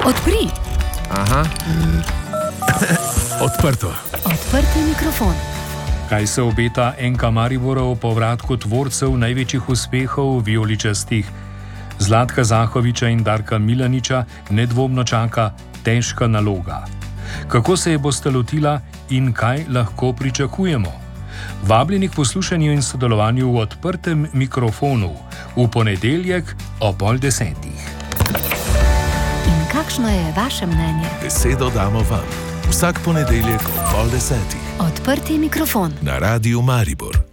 Odpri. Aha. Odprto. Odprti mikrofon. Kaj se obeta NK Maribora o povratku tvorcev največjih uspehov vijoličastih? Zlatka Zahoviča in Darka Milaniča nedvomno čaka težka naloga. Kako se je bosta lotila in kaj lahko pričakujemo? Vabljeni k poslušanju in sodelovanju v odprtem mikrofonu v ponedeljek ob 9:30. In kakšno je vaše mnenje? Besedo damo vam. Vsak ponedeljek ob 9:30. Odprti mikrofon. Na Radiu Maribor.